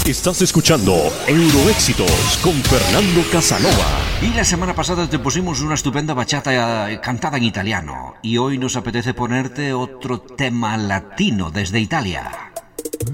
Estás escuchando Euroéxitos con Fernando Casanova. Y la semana pasada te pusimos una estupenda bachata cantada en italiano. Y hoy nos apetece ponerte otro tema latino desde Italia.